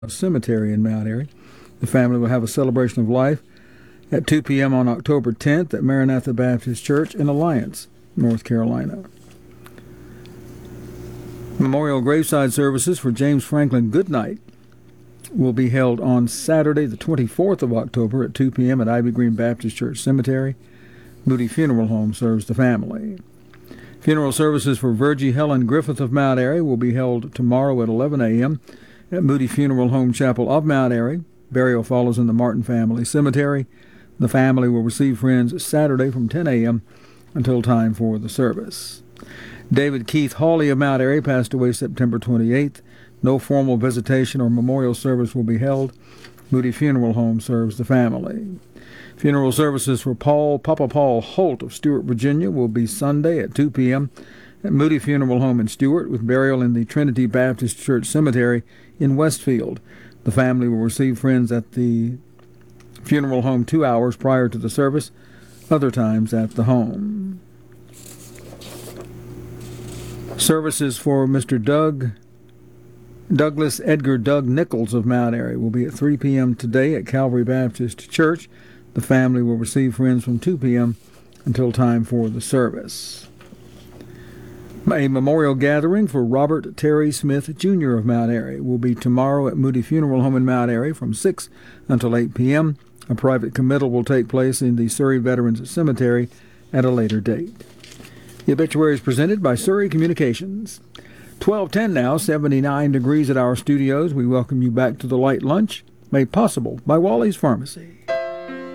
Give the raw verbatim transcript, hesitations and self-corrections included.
Cemetery in Mount Airy. The family will have a celebration of life at two p.m. on October tenth at Maranatha Baptist Church in Alliance, North Carolina. Memorial graveside services for James Franklin Goodnight will be held on Saturday, the twenty-fourth of October at two p.m. at Ivy Green Baptist Church Cemetery. Moody Funeral Home serves the family. Funeral services for Virgie Helen Griffith of Mount Airy will be held tomorrow at eleven a.m. at Moody Funeral Home Chapel of Mount Airy. Burial follows in the Martin Family Cemetery. The family will receive friends Saturday from ten a.m. until time for the service. David Keith Hawley of Mount Airy passed away September twenty-eighth. No formal visitation or memorial service will be held. Moody Funeral Home serves the family. Funeral services for Paul Papa Paul Holt of Stuart, Virginia will be Sunday at two p.m. at Moody Funeral Home in Stuart, with burial in the Trinity Baptist Church Cemetery in Westfield. The family will receive friends at the funeral home two hours prior to the service, other times at the home. Services for Mister Doug Douglas Edgar Doug Nichols of Mount Airy will be at three p.m. today at Calvary Baptist Church. The family will receive friends from two p.m. until time for the service. A memorial gathering for Robert Terry Smith, Junior of Mount Airy will be tomorrow at Moody Funeral Home in Mount Airy from six until eight p.m. A private committal will take place in the Surrey Veterans Cemetery at a later date. The obituary is presented by Surrey Communications. twelve ten now, seventy-nine degrees at our studios. We welcome you back to the Light Lunch, made possible by Wally's Pharmacy.